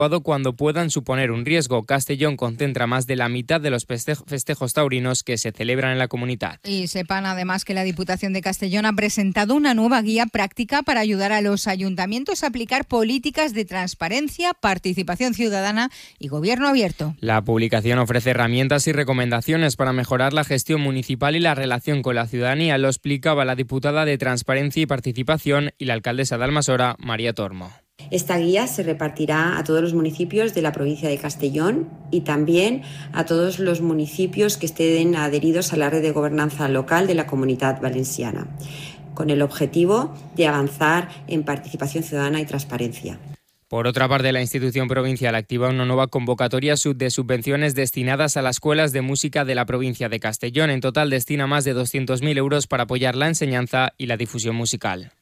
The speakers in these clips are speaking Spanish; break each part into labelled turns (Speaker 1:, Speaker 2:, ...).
Speaker 1: cuando puedan suponer un riesgo. Castellón concentra más de la mitad de los festejos taurinos que se celebran en la comunidad.
Speaker 2: Y sepan además que la Diputación de Castellón ha presentado una nueva guía práctica para ayudar a los ayuntamientos a aplicar políticas de transparencia, participación ciudadana y gobierno abierto.
Speaker 1: La publicación ofrece herramientas y recomendaciones para mejorar la gestión municipal y la relación con la ciudadanía. Lo explicaba la diputada de Transparencia y Participación y la alcaldesa de Almasora, María Tormo.
Speaker 3: Esta guía se repartirá a todos los municipios de la provincia de Castellón y también a todos los municipios que estén adheridos a la red de gobernanza local de la Comunidad Valenciana, con el objetivo de avanzar en participación ciudadana y transparencia.
Speaker 1: Por otra parte, la institución provincial activa una nueva convocatoria de subvenciones destinadas a las escuelas de música de la provincia de Castellón. En total destina más de 200.000 euros para apoyar la enseñanza y la difusión musical.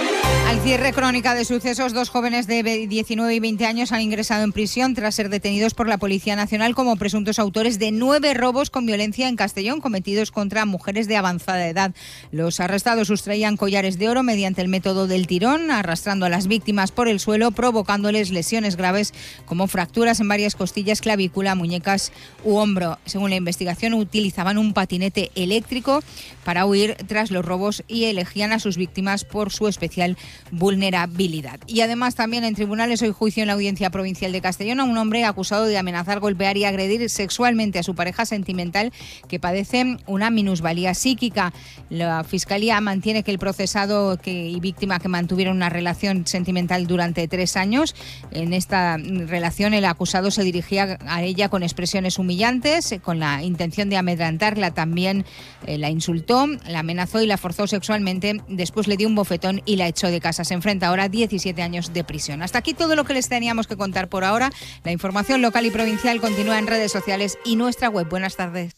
Speaker 2: Al cierre, crónica de sucesos, 2 jóvenes de 19 y 20 años han ingresado en prisión tras ser detenidos por la Policía Nacional como presuntos autores de 9 robos con violencia en Castellón cometidos contra mujeres de avanzada edad. Los arrestados sustraían collares de oro mediante el método del tirón, arrastrando a las víctimas por el suelo, provocándoles lesiones graves como fracturas en varias costillas, clavícula, muñecas u hombro. Según la investigación, utilizaban un patinete eléctrico para huir tras los robos y elegían a sus víctimas por su especial vulnerabilidad. Y además también en tribunales hoy juicio en la Audiencia Provincial de Castellón a un hombre acusado de amenazar, golpear y agredir sexualmente a su pareja sentimental que padece una minusvalía psíquica. La Fiscalía mantiene que el procesado y víctima que mantuvieron una relación sentimental durante 3 años. En esta relación el acusado se dirigía a ella con expresiones humillantes, con la intención de amedrentarla. También la insultó, la amenazó y la forzó sexualmente. Después le dio un bofetón y la echó de casa. Se enfrenta ahora a 17 años de prisión. Hasta aquí todo lo que les teníamos que contar por ahora. La información local y provincial continúa en redes sociales y nuestra web. Buenas tardes.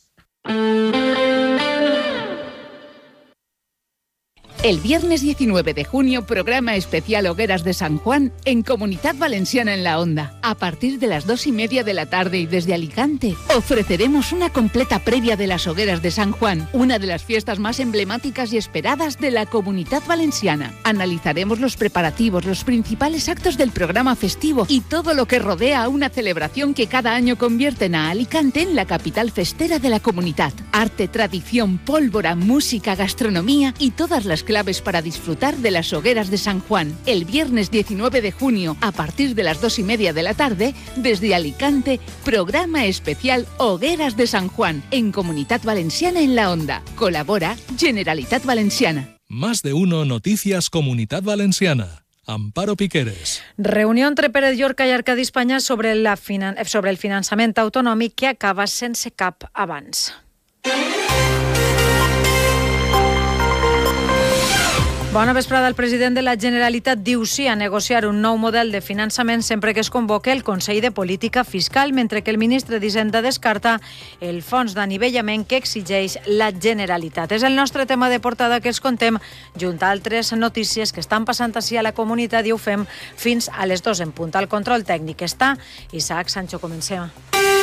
Speaker 4: El viernes 19 de junio, programa especial Hogueras de San Juan en Comunidad Valenciana en la Onda. A partir de las 2:30 de la tarde y desde Alicante, ofreceremos una completa previa de las Hogueras de San Juan, una de las fiestas más emblemáticas y esperadas de la Comunidad Valenciana. Analizaremos los preparativos, los principales actos del programa festivo y todo lo que rodea a una celebración que cada año convierten a Alicante en la capital festera de la comunidad. Arte, tradición, pólvora, música, gastronomía y todas las claves para disfrutar de las Hogueras de San Juan. El viernes 19 de junio, a partir de las 2:30 de la tarde, desde Alicante, programa especial Hogueras de San Juan, en Comunidad Valenciana en la Onda. Colabora Generalitat Valenciana.
Speaker 5: Más de uno Noticias Comunidad Valenciana. Amparo Piqueres.
Speaker 6: Reunió entre Pérez Llorca i Arcadi Espanya sobre el finançament autonòmic que acaba sense cap avanç. Bona vesprada. El president de la Generalitat diu sí a negociar un nou model de finançament sempre que es convoque el Consell de Política Fiscal, mentre que el ministre d'Hisenda descarta el fons d'anivellament que exigeix la Generalitat. És el nostre tema de portada que els contem junt a altres notícies que estan passant així a la comunitat i ho fem fins a les 2 en punt. Al control tècnic està Isaac Sancho. Comencem.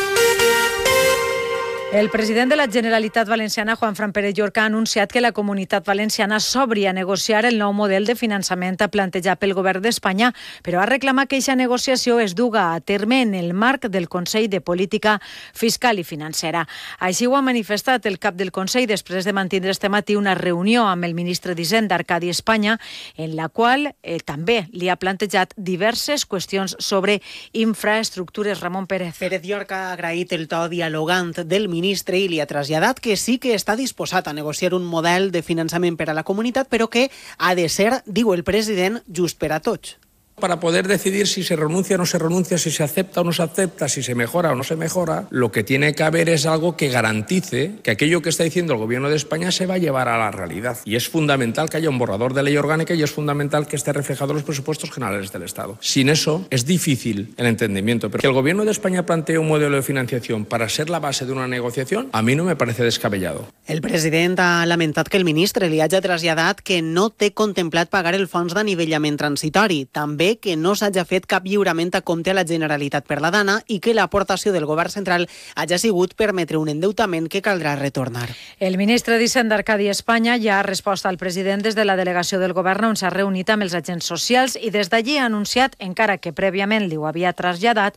Speaker 6: El president de la Generalitat Valenciana, Juanfran Pérez Llorca, ha anunciat que la Comunitat Valenciana s'obri a negociar el nou model de finançament plantejat pel govern d'Espanya, però ha reclamat que aquesta negociació es duga a terme en el marc del Consell de Política Fiscal i Financera. Així ho ha manifestat el cap del Consell després de mantindre este matí una reunió amb el ministre d'Hisenda, Arcadi Espanya, en la qual també li ha plantejat diverses qüestions sobre infraestructures. Ramon Pérez.
Speaker 7: Pérez Llorca ha agraït el to dialogant del ministre i li ha traslladat que sí que està disposat a negociar un model de finançament per a la comunitat, però que ha de ser, diu el president, just per a tots.
Speaker 8: Para poder decidir si se renuncia o no se renuncia, si se acepta o no se acepta, si se mejora o no se mejora, lo que tiene que haber es algo que garantice que aquello que está diciendo el Gobierno de España se va a llevar a la realidad. Y es fundamental que haya un borrador de ley orgánica y es fundamental que esté reflejado en los presupuestos generales del Estado. Sin eso es difícil el entendimiento. Pero que el Gobierno de España plantee un modelo de financiación para ser la base de una negociación, a mí no me parece descabellado.
Speaker 7: El president ha lamentat que el ministre li hagi traslladat que no té contemplat pagar el fons d'anivellament transitori. També també que no s'hagi fet cap lliurament a compte a la Generalitat per la Dana i que l'aportació del govern central hagi sigut permetre un endeutament que caldrà retornar.
Speaker 6: El ministre d'Hisenda Arcadi Espanya ja ha respost al president des de la delegació del govern on s'ha reunit amb els agents socials i des d'allí ha anunciat, encara que prèviament li ho havia traslladat,